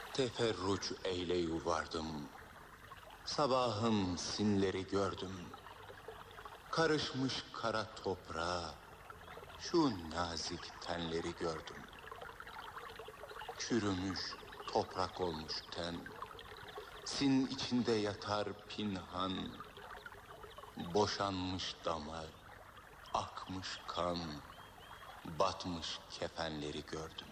Teferruç eyle yuvardım. Sabahın sinleri gördüm. Karışmış kara toprağa şu nazik tenleri gördüm. Çürümüş toprak olmuş ten, sin içinde yatar pinhan. Boşanmış damar, akmış kan, batmış kefenleri gördüm.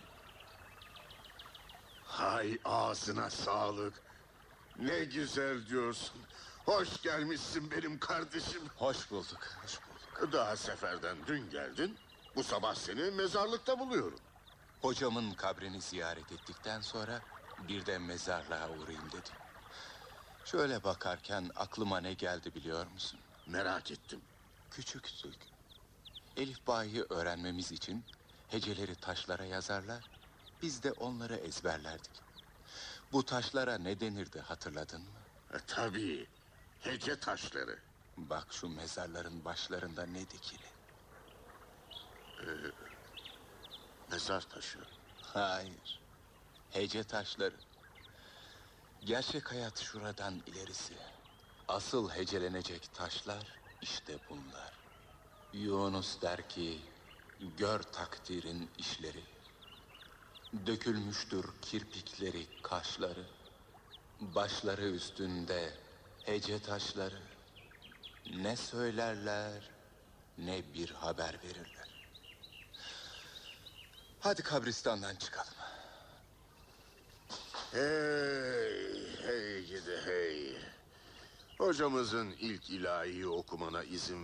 Hay ağzına sağlık. Ne güzel diyorsun. Hoş gelmişsin benim kardeşim. Hoş bulduk, hoş bulduk. Daha seferden dün geldin. Bu sabah seni mezarlıkta buluyorum. Hocamın kabrini ziyaret ettikten sonra bir de mezarlığa uğrayayım dedim. Şöyle bakarken aklıma ne geldi biliyor musun? Merak ettim. Küçüktük. Elifba'yı öğrenmemiz için heceleri taşlara yazarlar, biz de onları ezberlerdik. Bu taşlara ne denirdi hatırladın mı? Tabii. Hece taşları. Bak şu mezarların başlarında ne dikili? Mezar taşı. Hayır, hece taşları. Gerçek hayat şuradan ilerisi. Asıl hecelenecek taşlar işte bunlar. Yunus der ki, gör takdirin işleri. Dökülmüştür kirpikleri, kaşları. Başları üstünde hece taşları. Ne söylerler, ne bir haber verirler. Hadi kabristandan çıkalım. Hey, hey gidi hey. Hocamızın ilk ilahi okumana izin